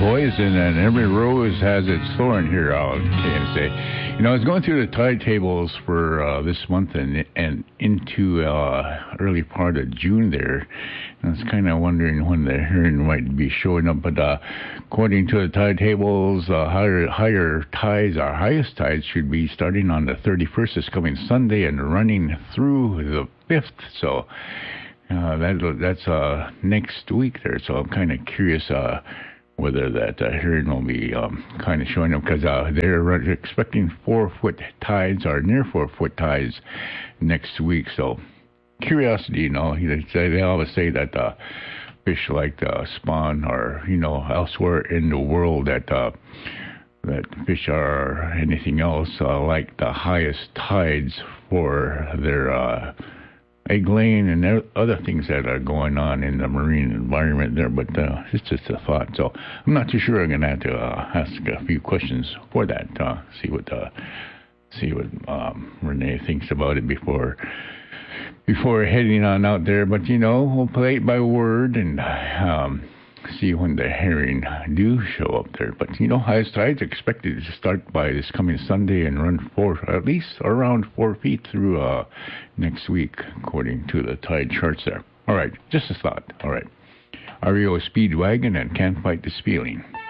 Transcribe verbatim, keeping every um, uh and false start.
poison, and every rose has its thorn here, I can say. You know, I was going through the tide tables for uh, this month and and into uh, early part of June there. I was kind of wondering when the herring might be showing up, but uh, according to the tide tables, uh, higher higher tides, our highest tides should be starting on the thirty-first this coming Sunday and running through the fifth. So uh, that that's uh, next week there. So I'm kind of curious uh, whether that uh, herring will be um, kind of showing up, because uh, they're expecting four-foot tides or near four-foot tides next week. So curiosity, you know, they, they always say that uh, fish like to spawn or, you know, elsewhere in the world that uh, that fish are anything else uh, like the highest tides for their uh, egg laying and other things that are going on in the marine environment there. But uh, it's just a thought. So I'm not too sure. I'm going to have to uh, ask a few questions for that, uh, see what uh, see what um, Renee thinks about it before before heading on out there. But, you know, we'll play it by word and um, see when the herring do show up there. But, you know, highest tides expected to start by this coming Sunday and run for at least around four feet through uh, next week, according to the tide charts there. All right, just a thought. All right. R E O Speedwagon and Can't Fight the Feeling.